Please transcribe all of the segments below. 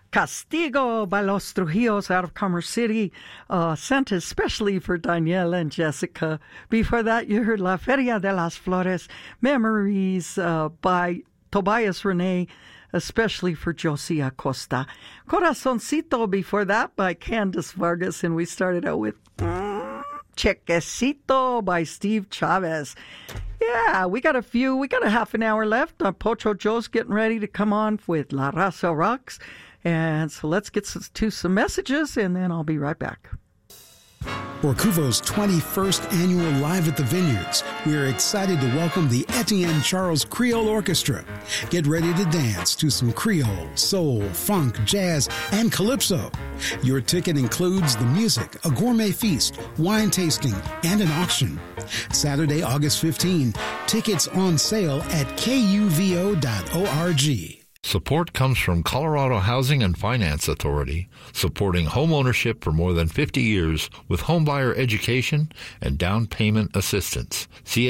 Castigo by Los Trujillos out of Commerce City, sent especially for Danielle and Jessica. Before that, you heard La Feria de las Flores, Memories by Tobias Rene, especially for Josie Acosta. Corazoncito before that by Candice Vargas, and we started out with Chequecito by Steve Chavez. Yeah, we got a half an hour left. Pocho Joe's getting ready to come on with La Raza Rocks. And so let's get to some messages, and then I'll be right back. For Cuvo's 21st annual Live at the Vineyards, we are excited to welcome the Etienne Charles Creole Orchestra. Get ready to dance to some Creole, soul, funk, jazz, and calypso. Your ticket includes the music, a gourmet feast, wine tasting, and an auction. Saturday, August 15, tickets on sale at kuvo.org. Support comes from Colorado Housing and Finance Authority, supporting home ownership for more than 50 years with homebuyer education and down payment assistance.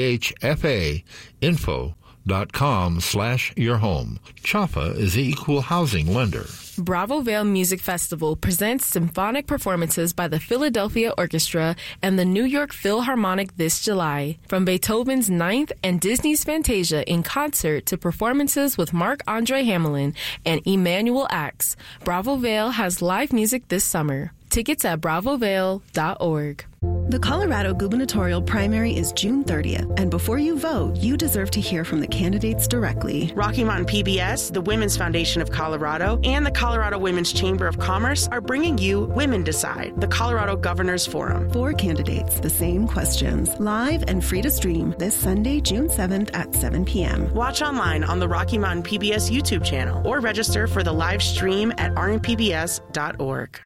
CHFAinfo.com/yourhome. CHFA is the equal housing lender. Bravo Vale Music Festival presents symphonic performances by the Philadelphia Orchestra and the New York Philharmonic this July. From Beethoven's Ninth and Disney's Fantasia in concert to performances with Marc-Andre Hamelin and Emmanuel Ax, Bravo Vale has live music this summer. Tickets at bravovale.org. The Colorado gubernatorial primary is June 30th, and before you vote, you deserve to hear from the candidates directly. Rocky Mountain PBS, the Women's Foundation of Colorado, and the Colorado Women's Chamber of Commerce are bringing you Women Decide, the Colorado Governors Forum. 4 candidates, the same questions, live and free to stream this Sunday, June 7th at 7 p.m. Watch online on the Rocky Mountain PBS YouTube channel or register for the live stream at rnpbs.org.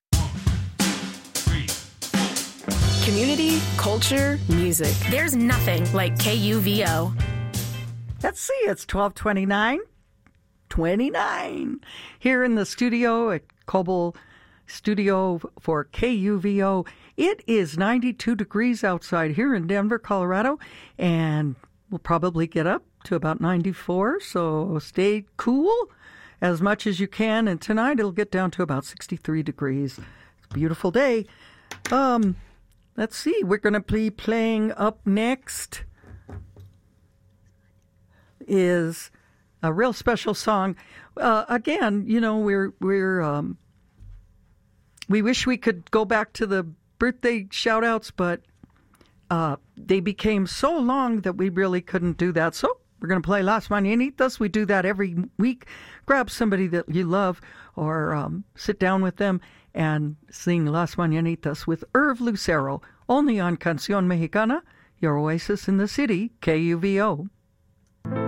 Community, culture, music. There's nothing like KUVO. Let's see, it's 12:29. Here in the studio at Coble Studio for KUVO. It is 92 degrees outside here in Denver, Colorado, and we'll probably get up to about 94, so stay cool as much as you can. And tonight it'll get down to about 63 degrees. It's a beautiful day. Let's see, we're going to be playing up next is a real special song. Again, you know, we wish we could go back to the birthday shout-outs, but they became so long that we really couldn't do that. So we're going to play Las Mañanitas. We do that every week. Grab somebody that you love or sit down with them and sing Las Mañanitas with Irv Lucero, only on Canción Mexicana, your oasis in the city, KUVO.